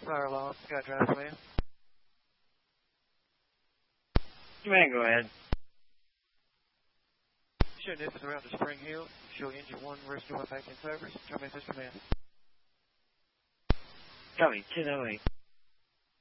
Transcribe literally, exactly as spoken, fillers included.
fire alarm. Got drive plan. Command, go ahead. Show N I F is around the Spring Hill. Show engine one rescue back in service. Tell me this command. Copy, ten oh eight.